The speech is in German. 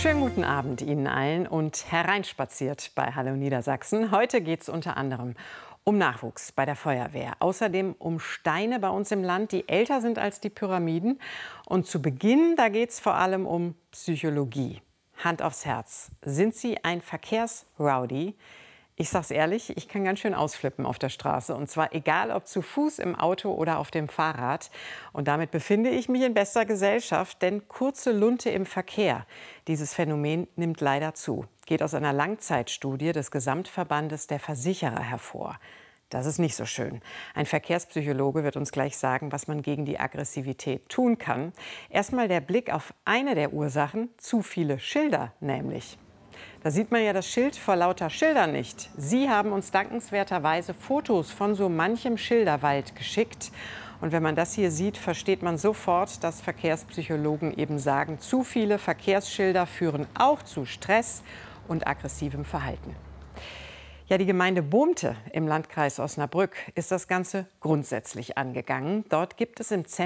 Schönen guten Abend Ihnen allen und hereinspaziert bei Hallo Niedersachsen. Heute geht es unter anderem um Nachwuchs bei der Feuerwehr, außerdem um Steine bei uns im Land, die älter sind als die Pyramiden. Und zu Beginn, da geht es vor allem um Psychologie. Hand aufs Herz, sind Sie ein Verkehrsrowdy? Ich sag's ehrlich, ich kann ganz schön ausflippen auf der Straße. Und zwar egal, ob zu Fuß, im Auto oder auf dem Fahrrad. Und damit befinde ich mich in bester Gesellschaft, denn kurze Lunte im Verkehr, dieses Phänomen nimmt leider zu. Geht aus einer Langzeitstudie des Gesamtverbandes der Versicherer hervor. Das ist nicht so schön. Ein Verkehrspsychologe wird uns gleich sagen, was man gegen die Aggressivität tun kann. Erstmal der Blick auf eine der Ursachen, zu viele Schilder nämlich. Da sieht man ja das Schild vor lauter Schildern nicht. Sie haben uns dankenswerterweise Fotos von so manchem Schilderwald geschickt. Und wenn man das hier sieht, versteht man sofort, dass Verkehrspsychologen eben sagen, zu viele Verkehrsschilder führen auch zu Stress und aggressivem Verhalten. Ja, die Gemeinde Bohmte im Landkreis Osnabrück ist das Ganze grundsätzlich angegangen. Dort gibt es im Zentrum